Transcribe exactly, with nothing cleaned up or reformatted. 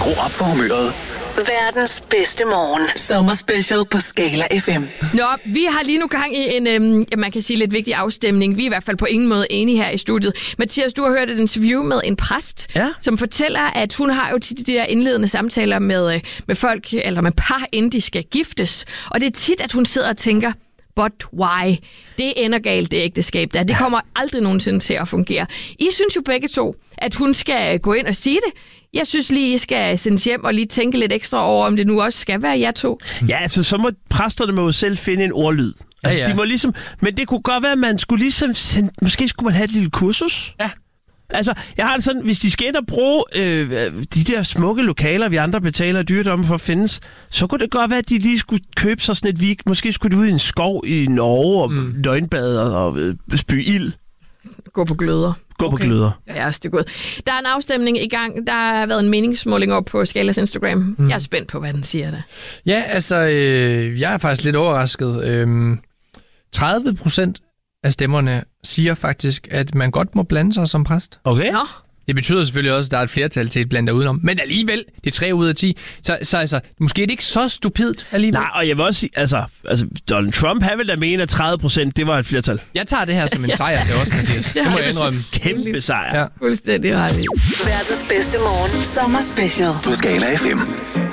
Skru op for humøret. Verdens bedste morgen. Sommerspecial på Skala F M. Nå, vi har lige nu gang i en, øhm, man kan sige, lidt vigtig afstemning. Vi er i hvert fald på ingen måde enige her i studiet. Mathias, du har hørt et interview med en præst, ja. som fortæller, at hun har jo tit de der indledende samtaler med, med folk, eller med par, inden de skal giftes. Og det er tit, at hun sidder og tænker, but why? Det ender galt, det ægteskab der. Det kommer aldrig nogensinde til at fungere. I synes jo begge to, at hun skal gå ind og sige det. Jeg synes lige, I skal sendes hjem og lige tænke lidt ekstra over, om det nu også skal være jer to. Ja, altså så må præsterne må jo selv finde en ordlyd. Altså, ja, ja. De må ligesom, men det kunne godt være, at man skulle ligesom sende, måske skulle man have et lille kursus. Ja. Altså, jeg har det sådan, hvis de skal ind og bruge øh, de der smukke lokaler, vi andre betaler dyredomme for at findes, så kunne det godt være, at de lige skulle købe sig sådan et week. Måske skulle de ud i en skov i Norge og mm. nøgenbade og, og øh, spy ild. Gå på gløder. Gå okay. på gløder. Ja, det er godt. Der er en afstemning i gang. Der har været en meningsmåling op på Skalas Instagram. Mm. Jeg er spændt på, hvad den siger der. Ja, altså, øh, jeg er faktisk lidt overrasket. Øhm, tredive procent af stemmerne siger faktisk, at man godt må blande sig som præst. Okay. Nå. Det betyder selvfølgelig også, at der er et flertal til at blande dig udenom. Men alligevel, det er tre ud af ti. Så, så altså, måske er det ikke så stupidt alligevel. Nej, og jeg vil også sige, altså, altså Donald Trump, han vil da mene, at tredive procent, det var et flertal. Jeg tager det her som en sejr, det er også, Mathias. Det må jeg indrømme. Kæmpe sejr. Ja. Fuldstændig ret. Verdens bedste morgen. Sommerspecial på Skala F M.